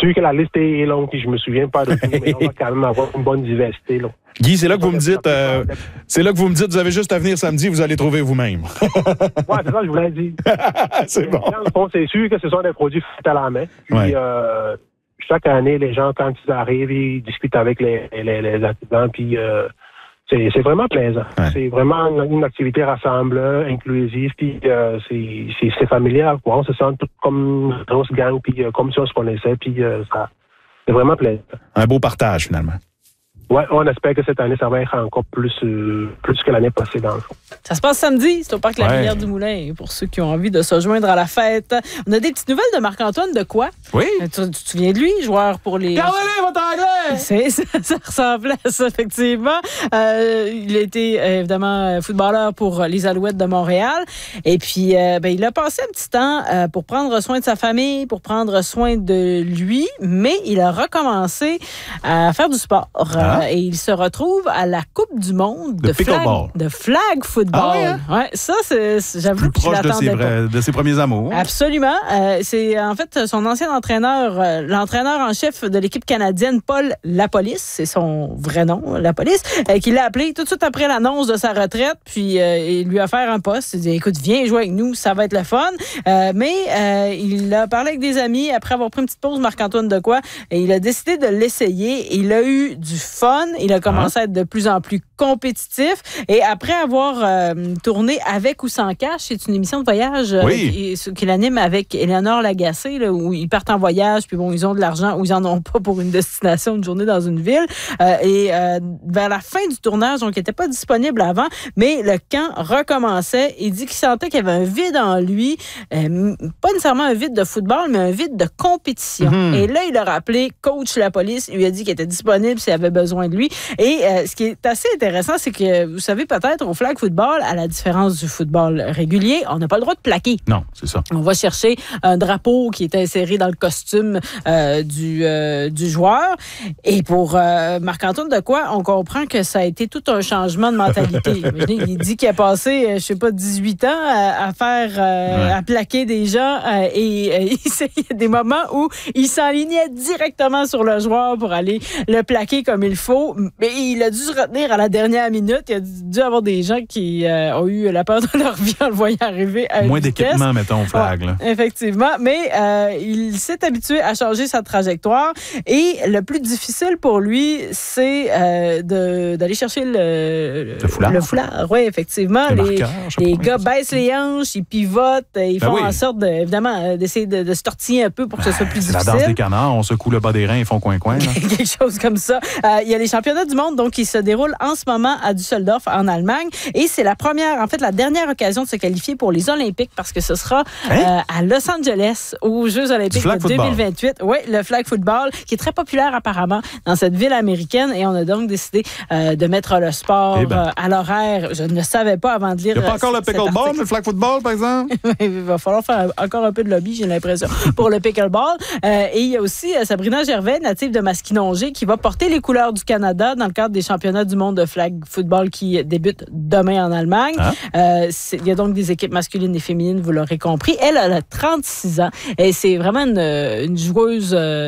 sûr que la liste est longue, puis je me souviens pas de tout, mais on va quand même avoir une bonne diversité, là. Guy, c'est là que vous me dites, vous avez juste à venir samedi, vous allez trouver vous-même. Oui, c'est ça que je voulais dire. C'est bon. Dans le fond, c'est sûr que ce sont des produits faits à la main. Puis, chaque année, les gens, quand ils arrivent, ils discutent avec les artisans, puis c'est vraiment plaisant. Ouais. C'est vraiment une activité rassembleur, inclusive, puis c'est familial, quoi. On se sent tout comme une grosse gang, puis comme si on se connaissait, puis ça, c'est vraiment plaisant. Un beau partage, finalement. Oui, on espère que cette année, ça va être encore plus que l'année passée, dans le fond. Ça se passe samedi, c'est au Parc La Rivière du Moulin, pour ceux qui ont envie de se joindre à la fête. On a des petites nouvelles de Marc-Antoine Dequoy. Oui. Tu te souviens de lui, joueur pour les... Gardez-les, votre anglais! Ça ressemblait à ça, effectivement. Il a été, évidemment, footballeur pour les Alouettes de Montréal. Et puis, il a passé un petit temps pour prendre soin de sa famille, pour prendre soin de lui, mais il a recommencé à faire du sport. Et il se retrouve à la Coupe du monde de flag football. Ah oui, hein? Ouais, ça, j'avoue que je l'attendais pas. De ses premiers amours. Absolument. C'est en fait son ancien entraîneur, l'entraîneur en chef de l'équipe canadienne, Paul Lapolice, c'est son vrai nom, Lapolice, qui l'a appelé tout de suite après l'annonce de sa retraite, puis il lui a offert un poste. Il dit, écoute, viens jouer avec nous, ça va être le fun. Mais il a parlé avec des amis après avoir pris une petite pause, Marc-Antoine Dequoy, et il a décidé de l'essayer. Il a eu du fun. Il a commencé à être de plus en plus compétitif. Et après avoir tourné Avec ou sans cash, c'est une émission de voyage qu'il anime avec Éléonore Lagacé, là, où ils partent en voyage, puis bon, ils ont de l'argent ou ils en ont pas pour une destination, une journée dans une ville. Vers la fin du tournage, donc il n'était pas disponible avant, mais le camp recommençait. Il dit qu'il sentait qu'il y avait un vide en lui, pas nécessairement un vide de football, mais un vide de compétition. Mm-hmm. Et là, il a rappelé coach Lapolice, il lui a dit qu'il était disponible s'il avait besoin de lui. Et ce qui est assez intéressant, c'est que, vous savez peut-être, au flag football, à la différence du football régulier, on n'a pas le droit de plaquer. Non, c'est ça. On va chercher un drapeau qui est inséré dans le costume du joueur. Et pour Marc-Antoine Dequoy, on comprend que ça a été tout un changement de mentalité. Il dit qu'il a passé, je sais pas, 18 ans à faire, à plaquer des gens et il y a des moments où il s'enlignait directement sur le joueur pour aller le plaquer comme il faut. Mais il a dû se retenir à la dernière minute. Il a dû avoir des gens qui ont eu la peur de leur vie en le voyant arriver à moins d'équipement, mettons, au flag. Là. Effectivement. Mais il s'est habitué à changer sa trajectoire. Et le plus difficile pour lui, c'est d'aller chercher le foulard. Le foulard, oui, effectivement. Les gars baissent les hanches, ils pivotent, ils font en sorte, évidemment, d'essayer de se tortiller un peu pour que ce soit plus difficile. C'est la danse des canards. On secoue le bas des reins, ils font coin-coin. Quelque chose comme ça. Il y a les championnats du monde donc qui se déroulent en ce moment à Düsseldorf, en Allemagne. Et c'est la dernière occasion de se qualifier pour les Olympiques parce que ce sera à Los Angeles, aux Jeux Olympiques de 2028. Oui, le flag football, qui est très populaire apparemment dans cette ville américaine. Et on a donc décidé de mettre le sport à l'horaire. Je ne le savais pas avant de lire. Il n'y a pas encore le pickleball, mais le flag football, par exemple? Il va falloir faire encore un peu de lobby, j'ai l'impression, pour le pickleball. Et il y a aussi Sabrina Gervais, native de Masquinongé, qui va porter les couleurs du Canada dans le cadre des championnats du monde de flag football qui débutent demain en Allemagne. Il y a donc des équipes masculines et féminines, vous l'aurez compris. Elle a 36 ans et c'est vraiment une joueuse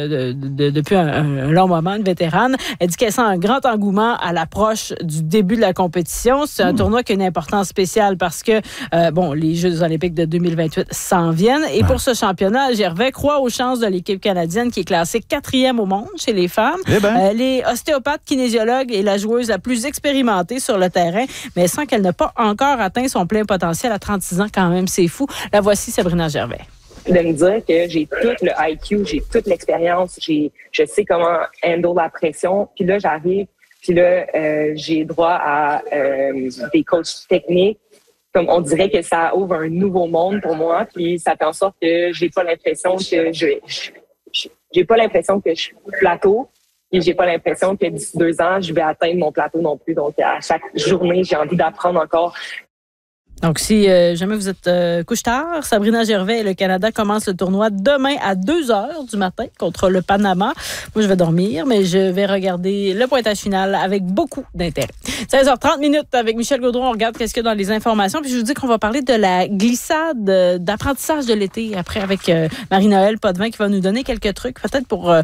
depuis un long moment, une vétérane. Elle dit qu'elle sent un grand engouement à l'approche du début de la compétition. C'est un tournoi qui a une importance spéciale parce que, les Jeux olympiques de 2028 s'en viennent. Et pour ce championnat, Gervais croit aux chances de l'équipe canadienne qui est classée 4e au monde chez les femmes. Elle est ostéopathe, kinésiologue et la joueuse la plus expérimentée sur le terrain, mais elle sent qu'elle n'a pas encore atteint son plein potentiel à 36 ans quand même. C'est fou. La voici, Sabrina Gervais. De me dire que j'ai tout le IQ, j'ai toute l'expérience, je sais comment handle la pression. Puis là, j'arrive, puis là, j'ai droit à des coachs techniques. Comme on dirait que ça ouvre un nouveau monde pour moi, puis ça fait en sorte que j'ai pas l'impression que je suis plateau. Et j'ai pas l'impression que d'ici 2 ans, je vais atteindre mon plateau non plus. Donc, à chaque journée, j'ai envie d'apprendre encore. Donc, si jamais vous êtes couche-tard, Sabrina Gervais et le Canada commencent le tournoi demain à 2h du matin contre le Panama. Moi, je vais dormir, mais je vais regarder le pointage final avec beaucoup d'intérêt. 16h30 avec Michel Gaudreau. On regarde qu'est-ce qu'il y a dans les informations. Puis je vous dis qu'on va parler de la glissade d'apprentissage de l'été après avec Marie-Noël Potvin qui va nous donner quelques trucs peut-être pour